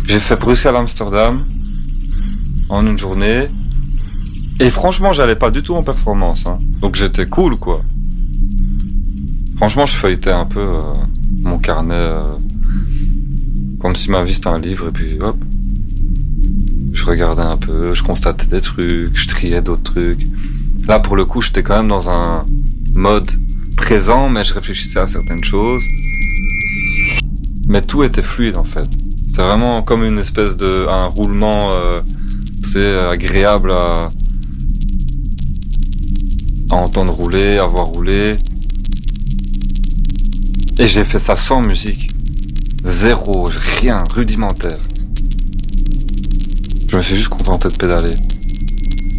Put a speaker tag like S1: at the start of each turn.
S1: J'ai fait Bruxelles-Amsterdam en une journée. Et franchement, j'allais pas du tout en performance. Hein. Donc j'étais cool, quoi. Franchement, je feuilletais un peu mon carnet comme si ma vie c'était un livre. Et puis hop, je regardais un peu, je constatais des trucs, je triais d'autres trucs. Là, pour le coup, j'étais quand même dans un mode présent, mais je réfléchissais à certaines choses. Mais tout était fluide, en fait. C'était vraiment comme une espèce de... un roulement, agréable à entendre rouler, à voir rouler. Et j'ai fait ça sans musique. Zéro, rien, rudimentaire. Je me suis juste contenté de pédaler.